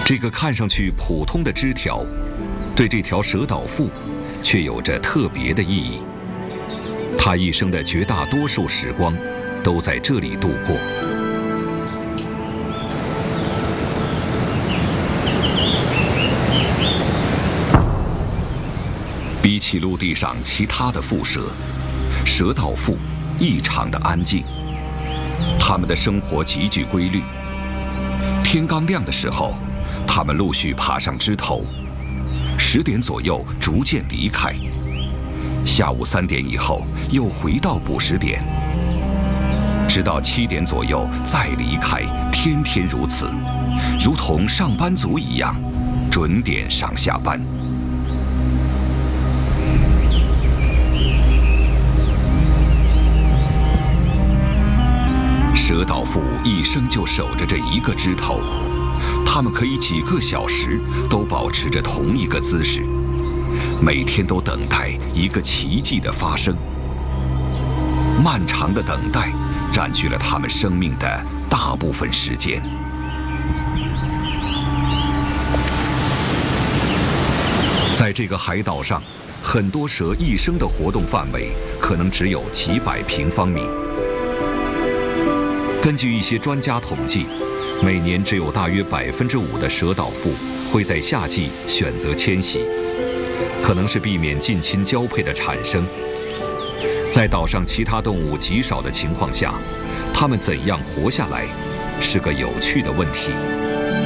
这个看上去普通的枝条，对这条蛇岛蝮却有着特别的意义。它一生的绝大多数时光都在这里度过。比起陆地上其他的蝮蛇，蛇岛蝮异常的安静。它们的生活极具规律。天刚亮的时候，它们陆续爬上枝头，10点左右逐渐离开。下午3点以后又回到捕食点，直到7点左右再离开，天天如此，如同上班族一样，准点上下班。蛇岛蝮一生就守着这一个枝头，它们可以几个小时都保持着同一个姿势，每天都等待一个奇迹的发生。漫长的等待占据了它们生命的大部分时间。在这个海岛上，很多蛇一生的活动范围可能只有几百平方米。根据一些专家统计，每年只有大约5%的蛇岛蝮会在夏季选择迁徙，可能是避免近亲交配的产生。在岛上其他动物极少的情况下，它们怎样活下来，是个有趣的问题。